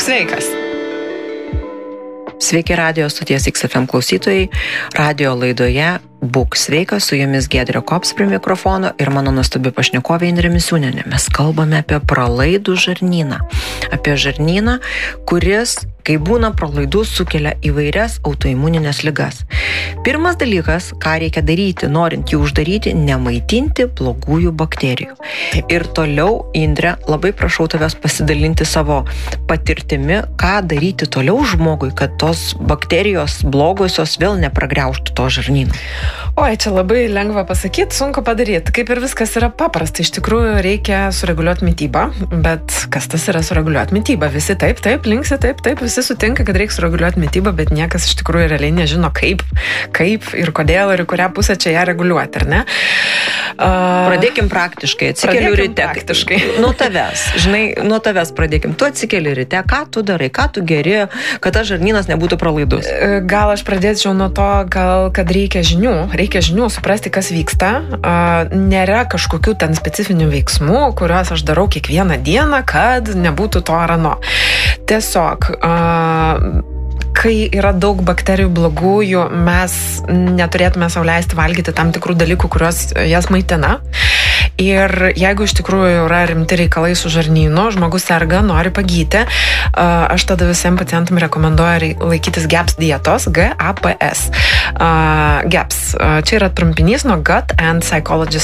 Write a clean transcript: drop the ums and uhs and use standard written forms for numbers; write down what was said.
sveikas. Sveiki radio stoties XFM klausytojai. Radio laidoje Būk sveikas, su jumis Giedrė Kops prie mikrofono ir mano nuostabi pašnekovė Indrė Misiūnienė. Mes kalbame apie pralaidų žarnyną. Apie žarnyną, kuris, kai būna pralaidų, sukelia įvairias autoimuninės ligas. Pirmas dalykas, ką reikia daryti, norint jį uždaryti, nemaitinti blogųjų bakterijų. Ir toliau, Indrė, labai prašau tavęs pasidalinti savo patirtimi, ką daryti toliau žmogui, kad tos bakterijos blogosios vėl nepragraužtų to žarnyno. Oi, čia labai lengva pasakyti, sunku padaryti. Kaip ir viskas yra paprasta. Iš tikrųjų, reikia sureguliuoti mitybą, bet kas tas yra sureguliuoti mitybą? Visi taip, linksi, taip, visi sutinka, kad reikia sureguliuoti mitybą, bet niekas iš tikrųjų realiai nežino, kaip ir kodėl ir į kurią pusę čia ją reguliuoti, ar ne? Pradėkim praktiškai, atsikeliu ryte. Nuo tavęs pradėkim. Tu atsikeli ryte, ką tu darai, ką tu geri, kad tas žarnynas nebūtų pralaidus? Gal aš pradėčiau nuo to, kad reikia žinių, suprasti, kas vyksta. Nėra kažkokių ten specifinių veiksmų, kuriuos aš darau kiekvieną dieną, kad nebūtų to ar ano. Tiesiog, kai yra daug bakterijų blogųjų, mes neturėtume sau leisti valgyti tam tikrų dalykų, kuriuos jas maitina. Ir jeigu iš tikrųjų yra rimti reikalai su žarnynu, žmogus serga, nori pagyti, aš tada visiems pacientam rekomenduoju laikytis GAPS dietos, GAPS. GAPS. Čia yra trumpinys nuo Gut and Psychology